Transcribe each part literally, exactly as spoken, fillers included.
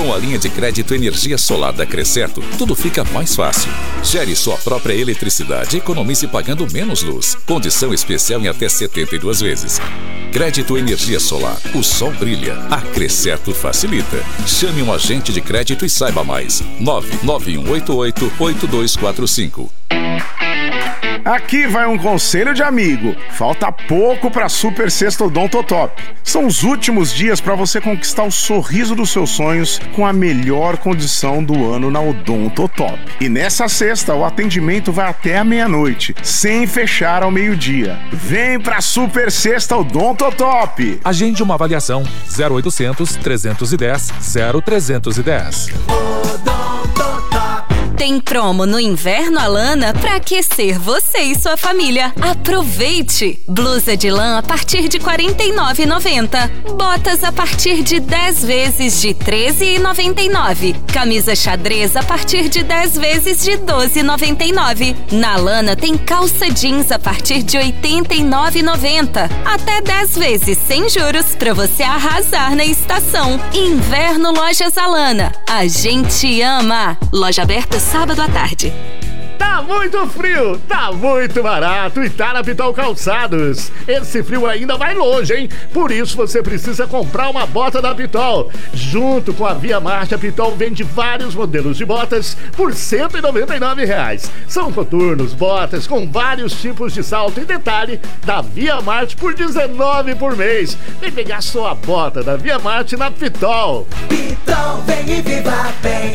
Com a linha de crédito Energia Solar da Crescerto, tudo fica mais fácil. Gere sua própria eletricidade e economize pagando menos luz. Condição especial em até setenta e duas vezes. Crédito Energia Solar. O sol brilha. A Crescerto facilita. Chame um agente de crédito e saiba mais. nove nove um oito oito oito dois quatro cinco. Aqui vai um conselho de amigo. Falta pouco para Super Sexta Odontotop. São os últimos dias para você conquistar o sorriso dos seus sonhos com a melhor condição do ano na Odontotop. E nessa sexta o atendimento vai até a meia-noite, sem fechar ao meio-dia. Vem pra Super Sexta Odontotop. Agende uma avaliação zero oitocentos, trezentos e dez, zero trezentos e dez. Tem promo no Inverno Alana para aquecer você e sua família. Aproveite! Blusa de lã a partir de quarenta e nove reais e noventa centavos. Botas a partir de dez vezes de treze reais e noventa e nove centavos. Camisa xadrez a partir de dez vezes de doze reais e noventa e nove centavos. Na Alana tem calça jeans a partir de oitenta e nove reais e noventa centavos. Até dez vezes sem juros para você arrasar na estação. Inverno Lojas Alana. A gente ama! Loja aberta sábado à tarde. Tá muito frio, tá muito barato e tá na Pitol Calçados. Esse frio ainda vai longe, hein? Por isso você precisa comprar uma bota da Pitol. Junto com a Via Marte, a Pitol vende vários modelos de botas por cento e noventa e nove reais. São coturnos, botas com vários tipos de salto e detalhe da Via Marte por dezenove reais por mês. Vem pegar sua bota da Via Marte na Pitol. Pitol, vem e viva bem.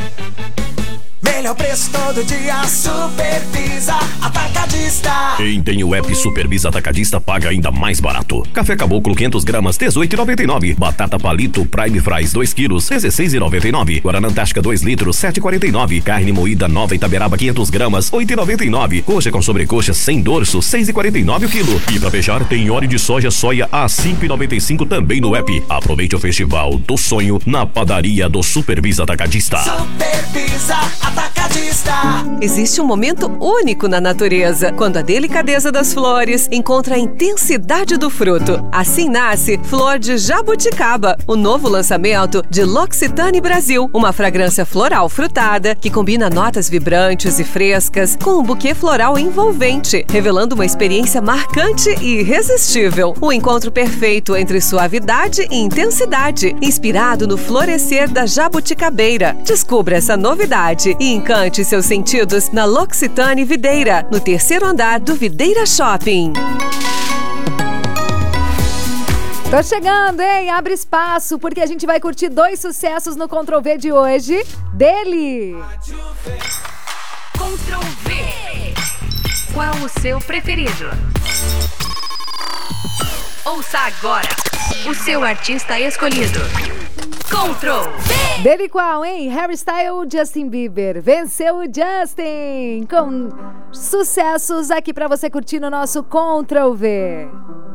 Melhor preço todo dia, Supervisa Atacadista. Quem tem o app Supervisa Atacadista paga ainda mais barato. Café Caboclo quinhentos gramas, dezoito reais e noventa e nove centavos. Batata Palito Prime Fries dois quilos, dezesseis reais e noventa e nove centavos. Guaraná Antártica dois litros, sete reais e quarenta e nove centavos. Carne moída Nova Itaberaba quinhentos gramas, oito reais e noventa e nove centavos. Coxa com sobrecoxa sem dorso, seis reais e quarenta e nove centavos o quilo. E pra fechar, tem óleo de soja soia a cinco reais e noventa e cinco centavos também no app. Aproveite o Festival do Sonho na padaria do Supervisa Atacadista. Supervisa Atacadista. Existe um momento único na natureza, quando a delicadeza das flores encontra a intensidade do fruto. Assim nasce Flor de Jabuticaba, o novo lançamento de L'Occitane Brasil, uma fragrância floral frutada que combina notas vibrantes e frescas com um buquê floral envolvente, revelando uma experiência marcante e irresistível. O encontro perfeito entre suavidade e intensidade, inspirado no florescer da jabuticabeira. Descubra essa novidade e encante seus sentidos na L'Occitane Videira, no terceiro andar do Videira Shopping. Tô chegando, hein? Abre espaço, porque a gente vai curtir dois sucessos no Control V de hoje. Dele! Control V. Qual o seu preferido? Ouça agora o seu artista escolhido. Control V. Dele qual, hein? Harry Styles, Justin Bieber. Venceu o Justin! Com sucessos aqui pra você curtir no nosso Control V.